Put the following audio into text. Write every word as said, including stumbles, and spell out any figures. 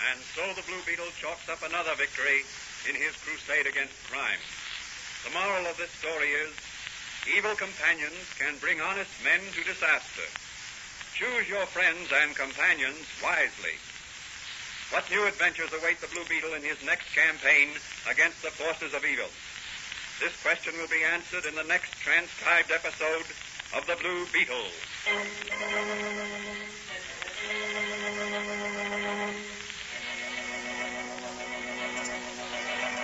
And so the Blue Beetle chalks up another victory in his crusade against crime. The moral of this story is, evil companions can bring honest men to disaster. Choose your friends and companions wisely. What new adventures await the Blue Beetle in his next campaign against the forces of evil? This question will be answered in the next transcribed episode of The Blue Beetle.